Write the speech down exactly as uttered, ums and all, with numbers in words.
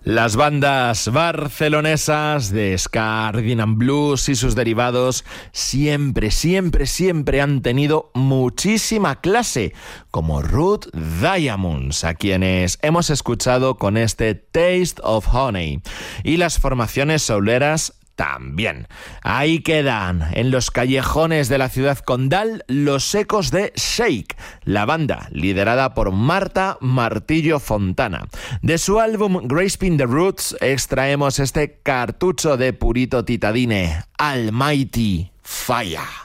Las bandas barcelonesas de ska, rhythm and blues y sus derivados siempre, siempre, siempre han tenido muchísima clase, como Rude Diamonds, a quienes hemos escuchado con este Taste of Honey, y las formaciones souleras también. Ahí quedan, en los callejones de la ciudad condal, los ecos de Shake, la banda liderada por Marta Martillo Fontana. De su álbum Grasping the Roots extraemos este cartucho de Purito Titadine, Almighty Fire.